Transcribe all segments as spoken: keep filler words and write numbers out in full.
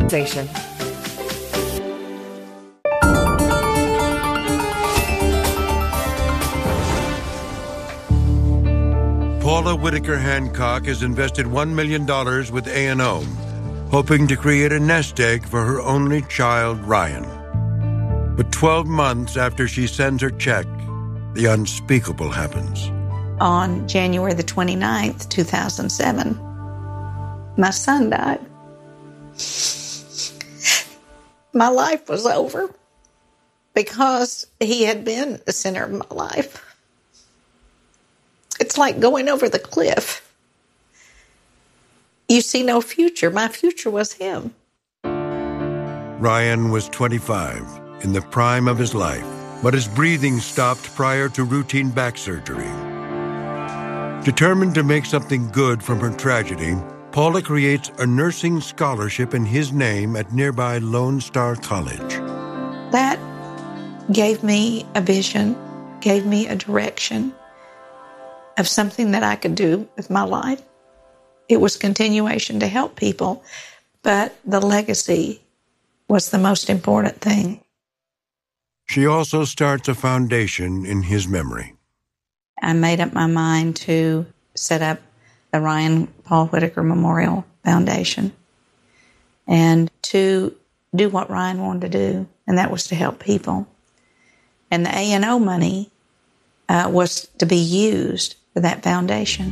Station. Paula Whitaker Hancock has invested one million dollars with A and O, hoping to create a nest egg for her only child, Ryan. But twelve months after she sends her check, the unspeakable happens. On January the twenty-ninth, two thousand seven, my son died. My life was over because he had been the center of my life. It's like going over the cliff. You see no future. My future was him. Ryan was twenty-five, in the prime of his life, but his breathing stopped prior to routine back surgery. Determined to make something good from her tragedy, Paula creates a nursing scholarship in his name at nearby Lone Star College. That gave me a vision, gave me a direction of something that I could do with my life. It was continuation to help people, but the legacy was the most important thing. She also starts a foundation in his memory. I made up my mind to set up the Ryan Paul Whitaker Memorial Foundation and to do what Ryan wanted to do, and that was to help people. And the A and O money uh, was to be used for that foundation.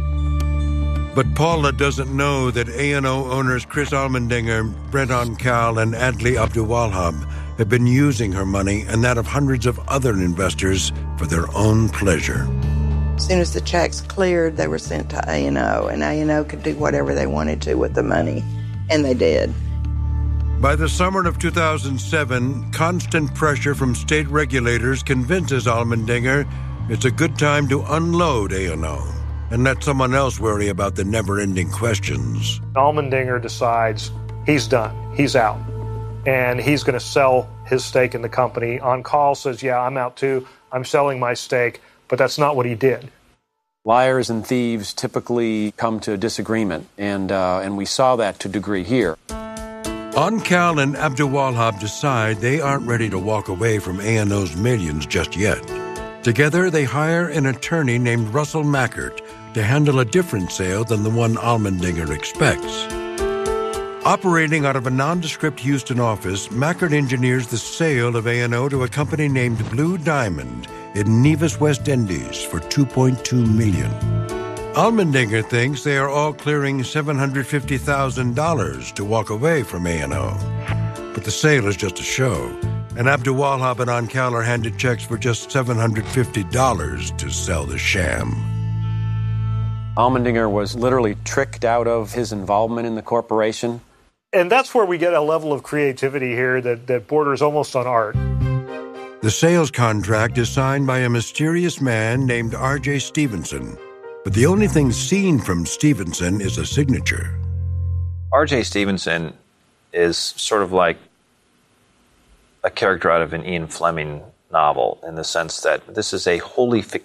But Paula doesn't know that A and O owners Chris Allmendinger, Brent Oncal, and Adley Abduwalhab have been using her money and that of hundreds of other investors for their own pleasure. As soon as the checks cleared, they were sent to A and O, and A and O could do whatever they wanted to with the money, and they did. By the summer of two thousand seven, constant pressure from state regulators convinces Allmendinger it's a good time to unload A and O and let someone else worry about the never-ending questions. Allmendinger decides he's done, he's out, and he's going to sell his stake in the company. On-Call says, yeah, I'm out too, I'm selling my stake, but that's not what he did. Liars and thieves typically come to a disagreement, and uh, and we saw that to a degree here. Oncal and Abduwalhab decide they aren't ready to walk away from A and O's millions just yet. Together, they hire an attorney named Russell Mackert to handle a different sale than the one Allmendinger expects. Operating out of a nondescript Houston office, Mackert engineers the sale of A and O to a company named Blue Diamond in Nevis, West Indies for two point two million dollars. Allmendinger thinks they are all clearing seven hundred fifty thousand dollars to walk away from A and O. But the sale is just a show, and Abduwalhab and Oncal are handed checks for just seven hundred fifty dollars to sell the sham. Allmendinger was literally tricked out of his involvement in the corporation. And that's where we get a level of creativity here that, that borders almost on art. The sales contract is signed by a mysterious man named R J Stevenson, but the only thing seen from Stevenson is a signature. R J Stevenson is sort of like a character out of an Ian Fleming novel in the sense that this is a wholly